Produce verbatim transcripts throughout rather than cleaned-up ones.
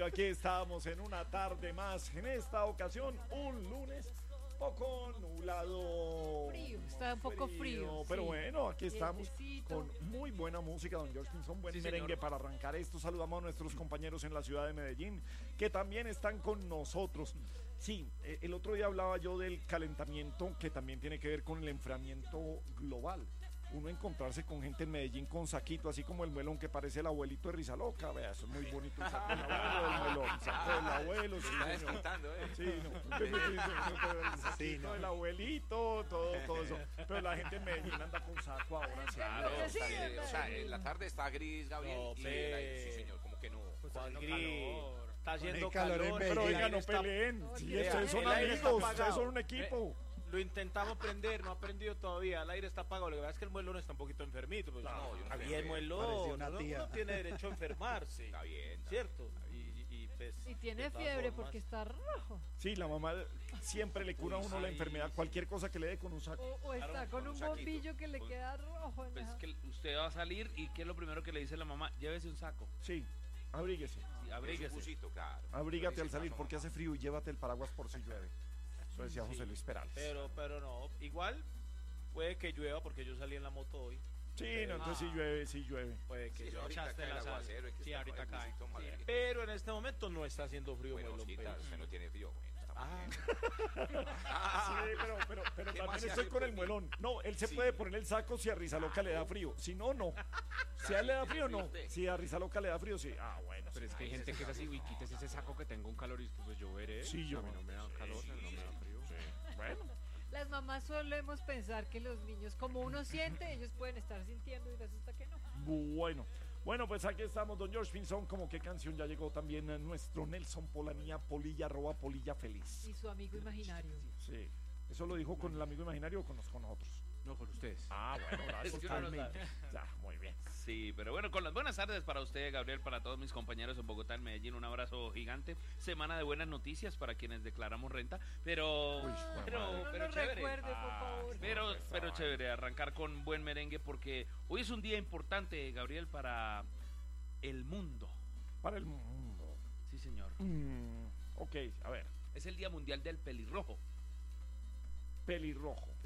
Pero aquí estamos en una tarde más. En esta ocasión, un lunes poco nublado. Frío, está un poco frío. Pero sí. bueno, aquí estamos Vientecito. con muy buena música, don George Pinzón. Buen Sí, merengue señor. para arrancar esto. Saludamos a nuestros compañeros en la ciudad de Medellín, que también están con nosotros. Sí, eh, el otro día hablaba yo del calentamiento, que también tiene que ver con el enfriamiento global. Uno encontrarse con gente en Medellín con saquito, así como el melón que parece el abuelito de Rizaloca. Vea, eso es muy bonito el saco del abuelo, el melón, saco del abuelo. Sí, Está señor. descontando, ¿eh? Sí, no. El saquito del abuelito, todo, todo eso. Pero la gente en Medellín anda con saco ahora. Sí. Claro, Lo que sí, está- eh, ¿verdad? o sea, en la tarde está gris, Gabriel. No, y pe- la- sí, señor, como que no. Juan haciendo Gris, calor. está haciendo Hay calor calor, en Pero Medellín. oiga, no está- peleen. No, Sí, que ustedes son el aire está amigos, ustedes apagado. son un equipo. Lo intentamos prender, no ha prendido todavía, el aire está apagado, lo que pasa es que el muelón está un poquito enfermito, pues, Claro, yo no está sé, bien parecía muelón, una uno, tía. uno tiene derecho a enfermarse, Está bien. está ¿cierto? Y, y, y, pues, Y tiene de todas fiebre formas, porque está rojo. Sí, la mamá siempre le cura a uno la Sí, enfermedad, sí. cualquier cosa que le dé con un saco. O, o está Claro, con con un un saquito. bombillo que le Con- queda rojo. En Pues la- es que usted va a salir y ¿qué es lo primero que le dice la mamá? Llévese un saco. Sí, abríguese. Sí, Es un abríguese. busito, claro. Abrígate Lo al dice salir la porque mamá. hace frío y llévate el paraguas por si llueve. Eso decía Sí. José Luis Perales. Pero, pero no, igual puede que llueva porque yo salí en la moto hoy, Sí, no, entonces sí llueve, sí llueve. puede que Sí, llueva. ahorita echaste cae el la sal. aguacero, hay que Sí, estar ahorita con el cae. busito, madre. Pero en este momento no está haciendo frío, Bueno, muelón, Osquita, pues. usted no tiene frío, bueno, está muy Ah, bien. Sí, pero, pero, pero ¿Qué más también se estoy hace con el por mí? muelón. No, él se Sí. puede poner el saco si a Rizaloca le da frío. Si no, no. Si a él le da frío, no. Si a Rizaloca le da frío, sí. Ah, bueno. Pero es que hay gente que es así, uy, quítese ese saco que tengo un calor y pues yo veré. Sí, yo- A mí no me da calor, sí, no me da frío. Bueno. Las mamás solemos pensar que los niños, como uno siente, ellos pueden estar sintiendo y resulta que no. Bueno, bueno, pues aquí estamos, don George Pinzón. Como qué canción ya llegó también a nuestro Nelson Polanía, Polilla, arroba Polilla Feliz. Y su amigo imaginario. Sí. ¿Eso lo dijo con el amigo imaginario o con, los- con nosotros? No, con ustedes. Ah, bueno, gracias. Es que uno no totalmente. Ya, muy bien. Sí, pero bueno, con las buenas tardes para usted, Gabriel, para todos mis compañeros en Bogotá, en Medellín, un abrazo gigante. Semana de buenas noticias para quienes declaramos renta, pero Uy, pero, No pero lo chévere. recuerde, por Ah, favor. Pero, esa pero vaina. chévere, arrancar con buen merengue porque hoy es un día importante, Gabriel, para el mundo. Para el mundo. Sí, señor. Mm, ok, a ver. Es el Día Mundial del Pelirrojo. Pelirrojo.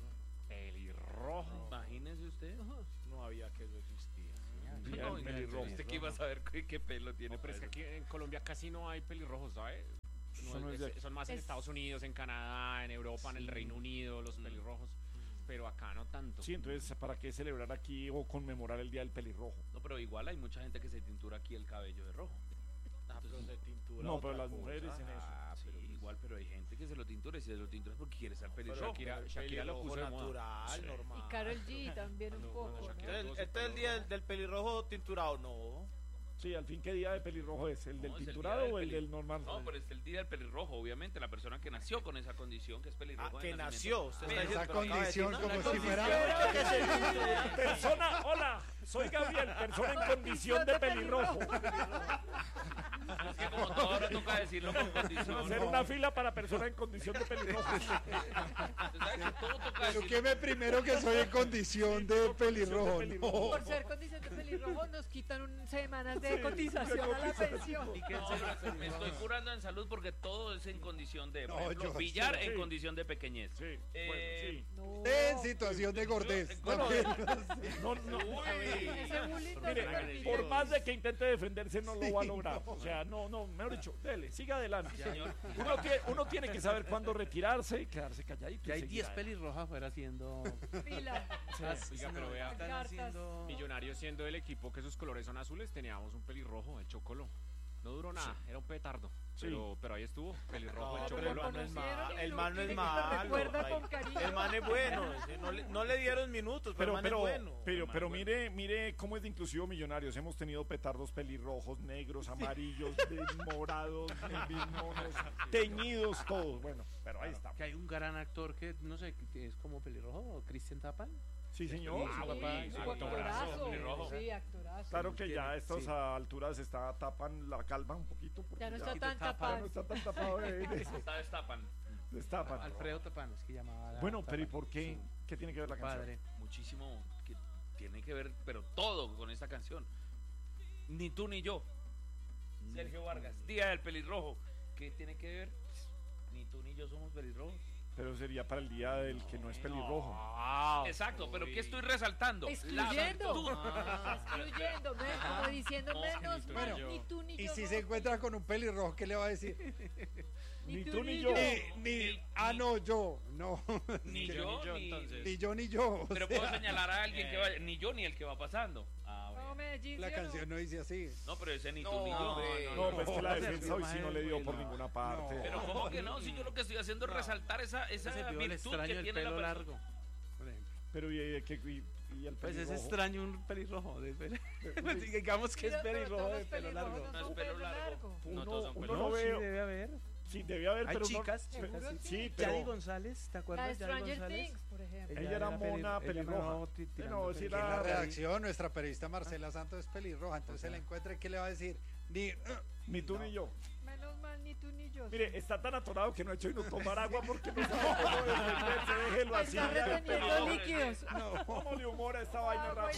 Pelirrojo. Imagínese usted. no había que eso existía. Día del pelirrojo. Usted que iba a saber qué, qué pelo tiene. No, pero es que para aquí en Colombia casi no hay pelirrojos, ¿sabes? No, Eso no es de es- aquí. son más en Es- Estados Unidos, en Canadá, en Europa, en el Reino Unido, los pelirrojos. Pero acá no tanto. Sí, entonces, ¿para qué celebrar aquí o conmemorar el Día del Pelirrojo? eso. No, pero igual hay mucha gente que se tintura aquí el cabello de rojo. Ah, pero de tintura, No, pero otra las cosa. mujeres en eso. Ah, sí, igual, pero hay gente que se lo tintura y si se lo tintura es porque quiere ser Pero pelirrojo. Shakira- el Shakira lo pelirrojo puso de moda. natural, normal. Y Karol G también un Cuando- poco. cuando ¿no? Shakira- Entonces, este es el día del, del pelirrojo tinturado, no. Sí, al fin, ¿qué día de pelirrojo es? ¿El del No, es el tinturado día o el peli- del normal? No, pero es el día del pelirrojo, obviamente, la persona que nació con esa condición, que es pelirrojo. Ah, de que nacimiento. nació. Usted está Pero- diciendo, Esa pero acaba de decir, condición ¿no? como La si condición fuera- que se tintura. Persona, hola, soy Gabriel, persona en condición de pelirrojo. Es que como todo ahora toca decirlo con condición. Hacer una fila para persona en condición de pelirrojo. Usted sabe que todo toca Pero decirlo. que me primero que soy en condición de pelirrojo. pelirrojo. No. Por ser condición de pelirrojo nos quitan un- semanas de Sí, cotización de a la cotización. pensión. Y que en serio, me estoy curando en salud porque todo es en condición de, por No, ejemplo, yo- billar sí, en sí. condición de pequeñez. Sí, Eh, bueno, sí. No. En situación de gordez. Bueno, también. No, no. Ese bullying no se Mire, permite. por más de que intente defenderse, no lo Sí, va a lograr. no. O sea, no, no, mejor dicho, dele, siga adelante. Señor. Uno tiene, uno tiene que saber cuándo retirarse y quedarse calladito. Que y hay seguir diez adelante. pelirrojas fuera haciendo. Fila. Oiga, pero vea, Están Cartas. haciendo. Millonarios siendo el equipo que sus colores son azules, teníamos un pelirrojo, el Chocolo. No duró nada, era un petardo. Sí. Pero, pero ahí estuvo, pelirrojo, No, el pero el Chocolo. man no es malo. Conocieron y El lo- man no y es lo malo. recuerda Ray. con cariño. El man es bueno. sí, No le, no le dieron minutos, pero, Pero, el man pero, es bueno. pero, El man pero es bueno. mire, mire cómo es de inclusivo Millonarios. Hemos tenido petardos pelirrojos, negros, amarillos, de- morados, monos, teñidos, todos. Bueno, pero ahí está. Que hay un gran actor que, no sé, que es como pelirrojo, Cristian Tapal. Sí, señor. Ah, Sí, papá, sí, sí, actorazo. pelirrojo. Sí, actorazo. Claro que ya a estas Sí. alturas está tapan la calva un poquito. Porque Ya no está ya tan no tapado. está tan tapado de, de- Está destapan. destapan. Alfredo Tapano, es que llamaba. a Bueno, pero ¿y Tapano, por qué? su ¿Qué tiene que ver la canción? Padre. Muchísimo que tiene que ver, pero todo con esta canción. Ni tú ni yo. Sergio Vargas, Día del Pelirrojo. ¿Qué tiene que ver? Pues, ni tú ni yo somos pelirrojos. Pero sería para el día del que no es pelirrojo. Ah, Exacto, pero uy. ¿qué estoy resaltando? Excluyendo. Tú. Excluyendo, me- como diciendo No, menos ni tú mal, ni yo. ni tú ni Y yo. si no. se encuentra con un pelirrojo, ¿qué le va a decir? Ni tú ni yo. Ni, ni, ah, no, yo, no. Ni Ni yo, yo, ni yo, ni... entonces. Ni yo, ni yo. o Pero sea, puedo señalar a alguien que eh. vaya, ni yo ni el que va pasando. Ah, No, bueno. Medellín, La ¿sí o no? canción no dice así. No, pero ese ni tú No, ni yo. hombre. No, pues que la no. defensa hoy sí no le dio por No. ninguna parte. No. Pero ¿cómo que no? Si yo lo que estoy haciendo es resaltar esa, esa Ese vio el virtud extraño que del tiene la pelo persona. largo, por ejemplo. Pero y, y, que- y- y el Pues es pelirrojo. extraño un pelirrojo. De pelo- Digamos que es Pero- pero pelirrojo todos de los pelo pelirrojos largo. no No es son pelo pelo largo. largo. No Uno, todos son uno pelos. lo No, sí veo. debe haber. Sí, debe haber, Hay pero chicas, no, chicas, sí, sí. sí, Yadi pero González, ¿te La acuerdas? de Yadi Stranger González. Things, por ejemplo. Ella era mona pelir- pelirroja. no, ti- Sí, tirando no, sí pelirroja. En era- la redacción, nuestra periodista Marcela Santos es pelirroja, entonces se la encuentra y ¿qué le va a decir? Ni, ni tú No. ni yo. Menos mal, ni tú ni yo. Mire, está tan atorado que no ha hecho ni tomar agua porque no sabe cómo defenderse. Déjelo así. Está ya, reteniendo pero- líquidos. ¿Cómo le humora esta vaina Agua y rápido?